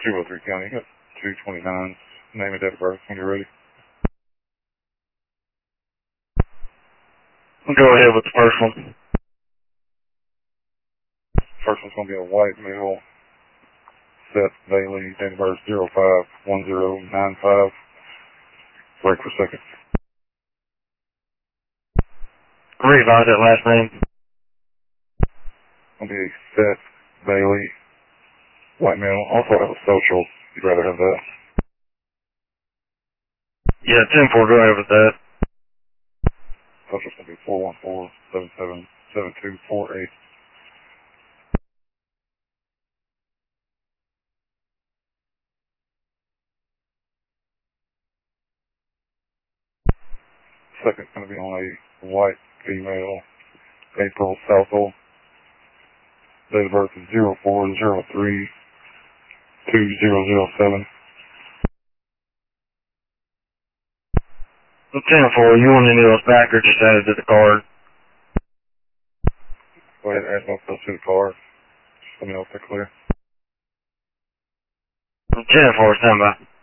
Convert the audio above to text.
203 County, you got 229's name and date of birth when you're ready. Go ahead with the first one. First one's going to be a white male, Seth Bailey, date of birth 051095. Break for second. Revise that last name. Going to be Seth Bailey, white male. Also have a social. You'd rather have that. Yeah, 10-4, go ahead with that. Social's going to be 414-777248. Second's going to be on a white female, April Southall. Date of birth is 0403-2007. 10-4, you want any of those back or just add it to the card? Go ahead and add both those to the card. Just let me know if they're clear. 10-4, stand by.